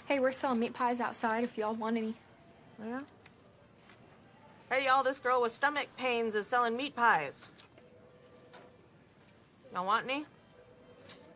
Hey, we're selling meat pies outside if y'all want any. Yeah? Hey, y'all, this girl with stomach pains is selling meat pies. Y'all want any?